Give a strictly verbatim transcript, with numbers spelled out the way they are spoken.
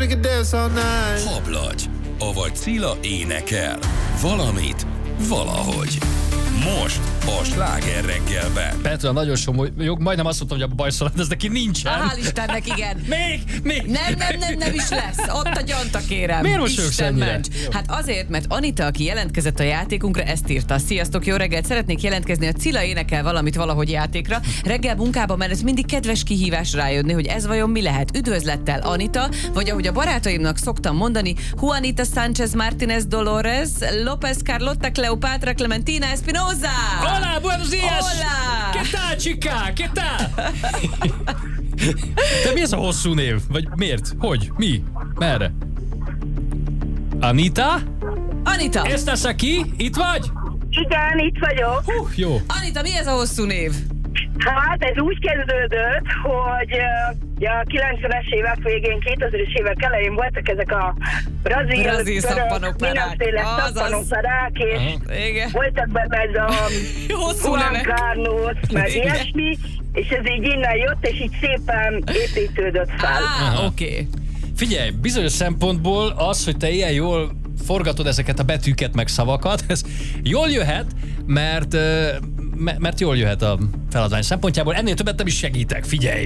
we could dance all night. Hablagy, avagy Cilla énekel. Valamit, valahogy. Most a Sláger reggelben. Petra, nagyon somoly, jó, majdnem azt mondtam, hogy a bajszolat, ez neki nincsen. Hál' Istennek, igen. Még, még. Nem, nem, nem, nem is lesz. Ott a gyanta, kérem. Miért mosolyogsz Isten ennyire? ments. Hát azért, mert Anita, aki jelentkezett a játékunkra, ezt írta. Sziasztok, jó reggelt! Szeretnék jelentkezni a Cilla énekel valamit valahogy játékra. Reggel munkában, mert ez mindig kedves kihívás rájönni, hogy ez vajon mi lehet. Üdvözlettel, Anita, vagy ahogy a barátaimnak szoktam mondani, Juanita Sánchez Martínez Dolores, López Carlota Cleopatra Clementina Espinosa. Hola, buenos días! Hola! ¿Qué tal, chica? ¿Qué tal? Te mi ez a hosszú név? Vagy miért? Hogy? Mi? Merre? Anita? Anita! Estás aquí? Itt vagy? Igen, itt vagyok. Hú, jó. Anita, mi ez a hosszú név? Hát ez úgy kezdődött, hogy uh, a kilencvenes évek végén, kétezres évek elején voltak ezek a brazil, Brazil török, szappanoperák. mindenféle Azaz. szappanoperák, és Igen. voltak benne ez a Hosszú Juan nevek. Carlos, meg Igen. ilyesmi, és ez így innen jött, és így szépen építődött fel. Á, oké. Okay. Figyelj, bizonyos szempontból az, hogy te ilyen jól forgatod ezeket a betűket meg szavakat, ez jól jöhet, mert, ö, me- mert jól jöhet a feladvány szempontjából. Ennél többet nem is segítek, figyelj!